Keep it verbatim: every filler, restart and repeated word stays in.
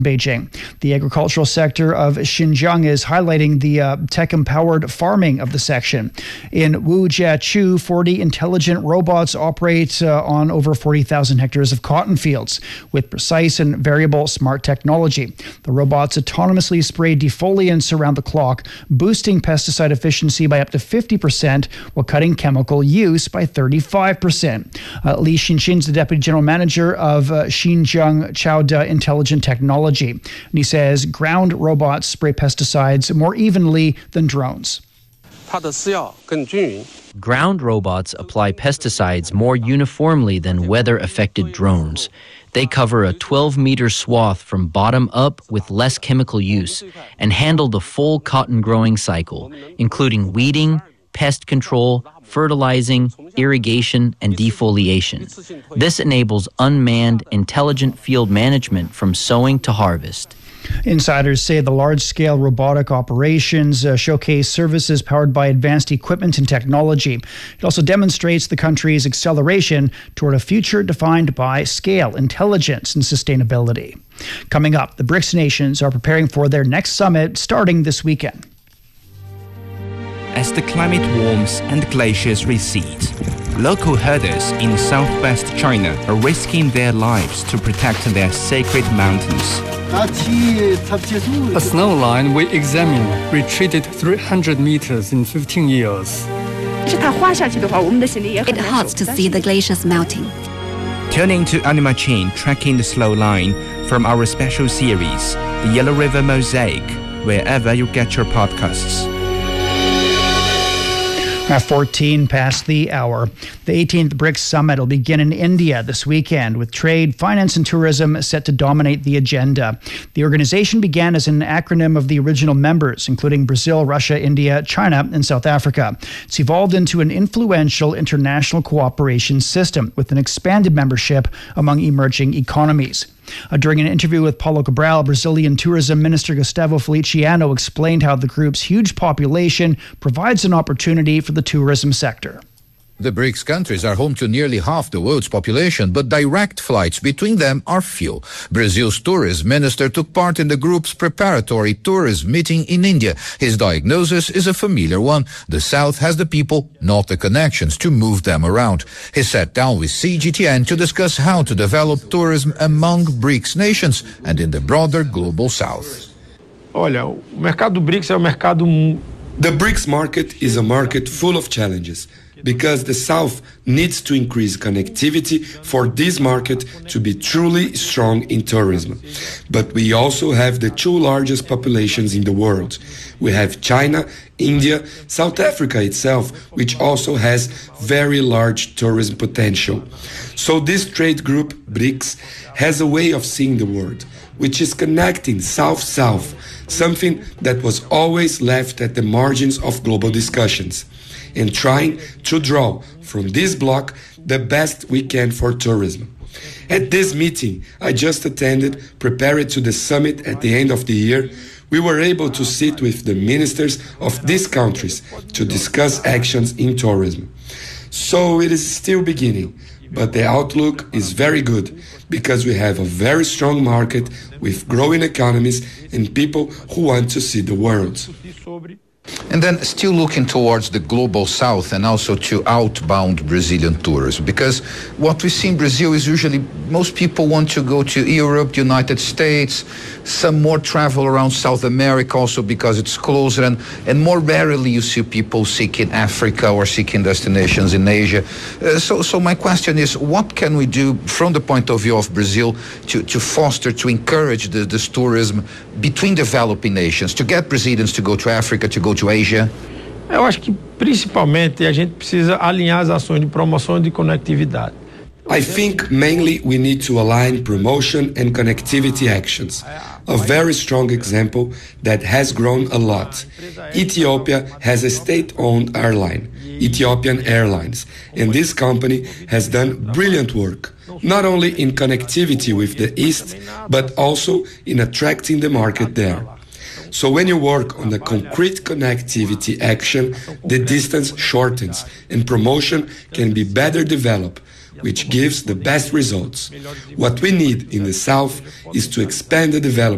Beijing. The agricultural sector of Xinjiang is highlighting the uh, tech-empowered farming of the section. In Wujiaqiu, forty intelligent robots operate uh, on over forty thousand hectares of cotton fields with precise and variable smart technology. The robots autonomously spray defoliants around the clock, boosting pesticide efficiency by up to fifty percent while cutting chemical use by thirty-five percent. Uh, Li Xinxin's the deputy general manager of uh, Xinjiang Chaoda Intelligent Technology. And he says ground robots spray pesticides more evenly than drones. Ground robots apply pesticides more uniformly than weather-affected drones. They cover a twelve-meter swath from bottom up with less chemical use and handle the full cotton growing cycle, including weeding, pest control, fertilizing, irrigation, and defoliation. This enables unmanned, intelligent field management from sowing to harvest. Insiders say the large-scale robotic operations uh, showcase services powered by advanced equipment and technology. It also demonstrates the country's acceleration toward a future defined by scale, intelligence, and sustainability. Coming up, the BRICS nations are preparing for their next summit starting this weekend. As the climate warms and glaciers recede, local herders in southwest China are risking their lives to protect their sacred mountains. A snow line we examined retreated three hundred meters in fifteen years. It hurts to see the glaciers melting. Tune in to Anima Chain Tracking the Slow Line from our special series, The Yellow River Mosaic, wherever you get your podcasts. At fourteen past the hour. The eighteenth BRICS Summit will begin in India this weekend with trade, finance, and tourism set to dominate the agenda. The organization began as an acronym of the original members, including Brazil, Russia, India, China, and South Africa. It's evolved into an influential international cooperation system with an expanded membership among emerging economies. Uh, during an interview with Paulo Cabral, Brazilian Tourism Minister Gustavo Feliciano explained how the group's huge population provides an opportunity for the tourism sector. The BRICS countries are home to nearly half the world's population, but direct flights between them are few. Brazil's tourism minister took part in the group's preparatory tourism meeting in India. His diagnosis is a familiar one. The South has the people, not the connections, to move them around. He sat down with C G T N to discuss how to develop tourism among BRICS nations and in the broader global South. Olha, o mercado do BRICS é um mercado. The BRICS market is a market full of challenges, because the South needs to increase connectivity for this market to be truly strong in tourism. But we also have the two largest populations in the world. We have China, India, South Africa itself, which also has very large tourism potential. So this trade group, BRICS, has a way of seeing the world, which is connecting South-South, something that was always left at the margins of global discussions, and trying to draw from this block the best we can for tourism. At this meeting I just attended, prepared to the summit at the end of the year, we were able to sit with the ministers of these countries to discuss actions in tourism. So it is still beginning, but the outlook is very good because we have a very strong market with growing economies and people who want to see the world. And then still looking towards the global South and also to outbound Brazilian tourism, because what we see in Brazil is usually most people want to go to Europe, the United States, some more travel around South America also because it's closer, and, and more rarely you see people seeking Africa or seeking destinations in Asia. Uh, so, so my question is, what can we do from the point of view of Brazil to, to foster, to encourage the, this tourism between developing nations, to get Brazilians to go to Africa, to go to Asia? Eu acho que principalmente a gente precisa alinhar as ações de promoção e de conectividade. I think mainly we need to align promotion and connectivity actions. A very strong example that has grown a lot. Ethiopia has a state-owned airline, Ethiopian Airlines, and this company has done brilliant work, not only in connectivity with the East, but also in attracting the market there. So when you work on the concrete connectivity action, the distance shortens and promotion can be better developed, which gives the best results. What we need in the South is to expand the development